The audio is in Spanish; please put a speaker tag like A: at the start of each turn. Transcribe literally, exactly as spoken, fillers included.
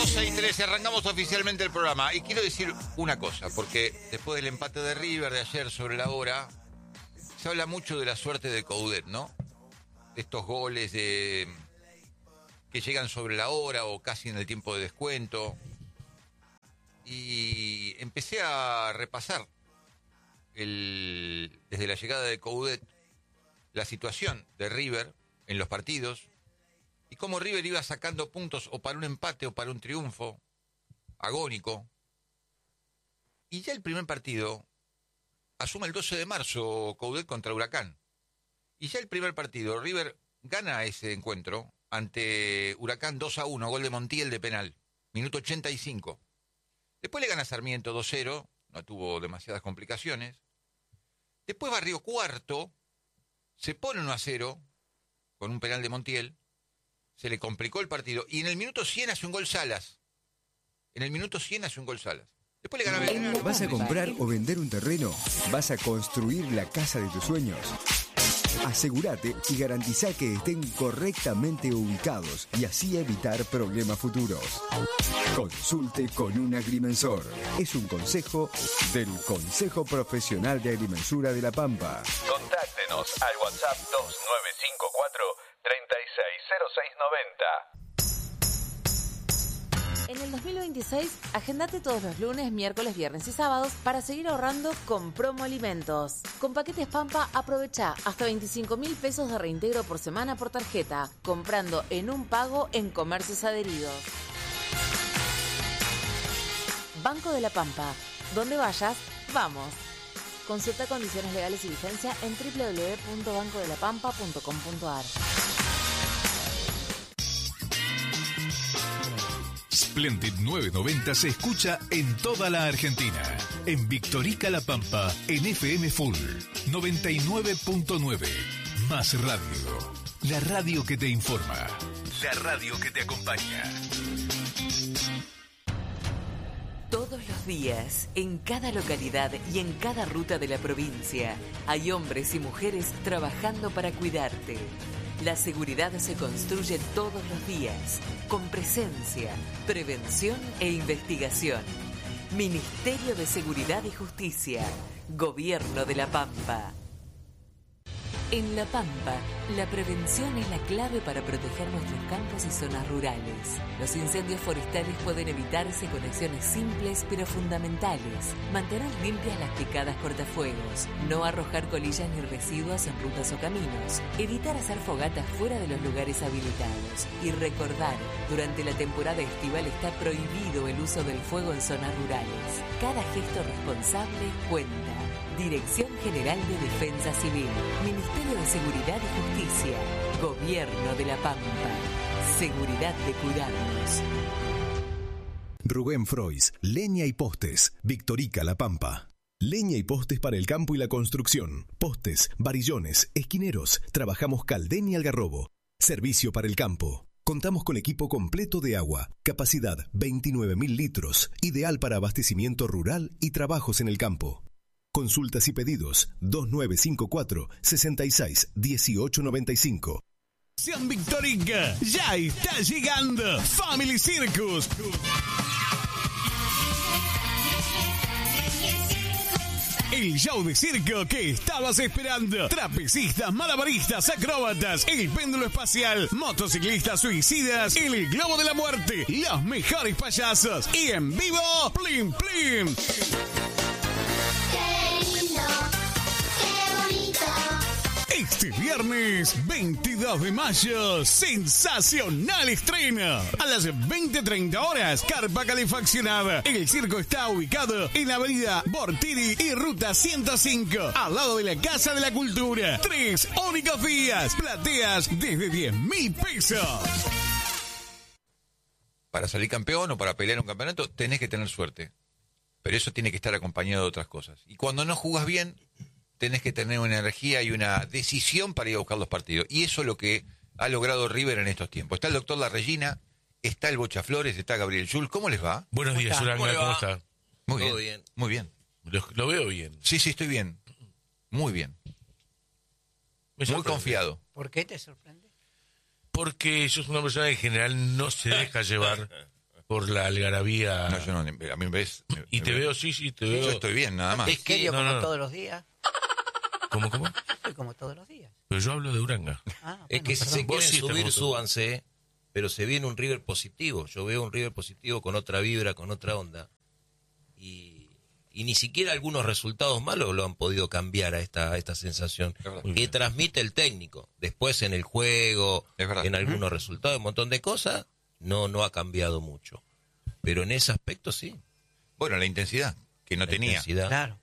A: doce y trece, arrancamos oficialmente el programa. Y quiero decir una cosa, porque después del empate de River de ayer sobre la hora, se habla mucho de la suerte de Coudet, ¿no? De estos goles de que llegan sobre la hora o casi en el tiempo de descuento. Y empecé a repasar el, desde la llegada de Coudet la situación de River en los partidos y cómo River iba sacando puntos o para un empate o para un triunfo agónico. Y ya el primer partido asume el doce de marzo Coudet contra Huracán. Y ya el primer partido River gana ese encuentro ante Huracán dos a uno, gol de Montiel de penal, minuto ochenta y cinco. Después le gana Sarmiento dos cero, no tuvo demasiadas complicaciones. Después Barrio Cuarto se pone uno a cero con un penal de Montiel. Se le complicó el partido. Y en el minuto cien hace un gol Salas. En el minuto cien hace un gol Salas. Después le gana Belgrano.
B: ¿Vas a comprar o vender un terreno? ¿Vas a construir la casa de tus sueños? Asegúrate y garantiza que estén correctamente ubicados y así evitar problemas futuros. Consulte con un agrimensor. Es un consejo del Consejo Profesional de Agrimensura de La Pampa.
C: Contáctenos al WhatsApp dos nueve cinco cuatro, tres seis cero seis nueve cero.
D: En el dos mil veintiséis, agendate todos los lunes, miércoles, viernes y sábados para seguir ahorrando con Promo Alimentos. Con Paquetes Pampa, aprovecha hasta veinticinco mil pesos de reintegro por semana por tarjeta, comprando en un pago en comercios adheridos. Banco de la Pampa. Donde vayas, vamos. Consulta condiciones legales y vigencia en doble u doble u doble u punto banco de la pampa punto com punto a r.
E: Splendid novecientos noventa se escucha en toda la Argentina. En Victorica La Pampa, en F M Full, noventa y nueve punto nueve. Más radio. La radio que te informa. La radio que te acompaña.
F: Todos los días, en cada localidad y en cada ruta de la provincia, hay hombres y mujeres trabajando para cuidarte. La seguridad se construye todos los días, con presencia, prevención e investigación. Ministerio de Seguridad y Justicia, Gobierno de La Pampa. En La Pampa, la prevención es la clave para proteger nuestros campos y zonas rurales. Los incendios forestales pueden evitarse con acciones simples pero fundamentales. Mantener limpias las picadas cortafuegos, no arrojar colillas ni residuos en rutas o caminos, evitar hacer fogatas fuera de los lugares habilitados y recordar, durante la temporada estival está prohibido el uso del fuego en zonas rurales. Cada gesto responsable cuenta. Dirección General de Defensa Civil, Ministerio de Seguridad y Justicia, Gobierno de La Pampa. Seguridad de cuidarnos.
G: Rubén Frois, Leña y Postes, Victorica La Pampa. Leña y postes para el campo y la construcción. Postes, varillones, esquineros. Trabajamos Caldén y Algarrobo. Servicio para el campo. Contamos con equipo completo de agua. Capacidad veintinueve mil litros. Ideal para abastecimiento rural y trabajos en el campo. Consultas y pedidos dos nueve cinco cuatro, seis seis uno ocho nueve cinco.
H: Sean Victorica, ya está llegando Family Circus. El show de circo que estabas esperando. Trapecistas, malabaristas, acróbatas, el péndulo espacial, motociclistas suicidas, el globo de la muerte, los mejores payasos y en vivo, Plim Plim. Este viernes veintidós de mayo, sensacional estreno. A las veinte treinta horas, carpa calefaccionada. El circo está ubicado en la avenida Bortiri y ruta ciento cinco, al lado de la Casa de la Cultura. Tres únicos días, plateas desde diez mil pesos.
A: Para salir campeón o para pelear un campeonato, tenés que tener suerte. Pero eso tiene que estar acompañado de otras cosas. Y cuando no jugás bien, tenés que tener una energía y una decisión para ir a buscar los partidos. Y eso es lo que ha logrado River en estos tiempos. Está el doctor La Regina, está el Bocha Flores, está Gabriel Schul. ¿Cómo les va?
I: Buenos días, Uranga, ¿cómo está?
A: Muy bien,
I: bien,
A: muy bien.
I: Lo, lo veo bien.
A: Sí, sí, estoy bien. Muy bien. Muy confiado.
J: ¿Por qué te sorprende?
I: Porque sos una persona que en general no se deja llevar por la algarabía.
A: No, yo no, a mí me ves... me-
I: Y
A: me
I: te
A: ve-
I: veo, sí, sí, te veo.
A: Yo estoy bien, nada más.
J: ¿En serio,
I: no,
J: como
I: no.
J: todos los días?
I: ¿Cómo, cómo?
J: Estoy como todos los días.
I: Pero yo hablo de Uranga.
J: Ah,
K: Es
J: bueno,
K: que si
J: perdón.
K: se
I: Vos
K: quieren
I: sí estás
K: subir,
I: como tú.
K: súbanse, pero se viene un River positivo. Yo veo un River positivo con otra vibra, con otra onda. Y, y ni siquiera algunos resultados malos lo han podido cambiar a esta, a esta sensación
A: Es verdad.
K: que transmite el técnico. Después en el juego,
A: Es verdad.
K: en algunos resultados, un montón de cosas, no, no ha cambiado mucho. Pero en ese aspecto sí.
A: Bueno, la intensidad, que no
K: La
A: tenía.
K: intensidad.
J: Claro.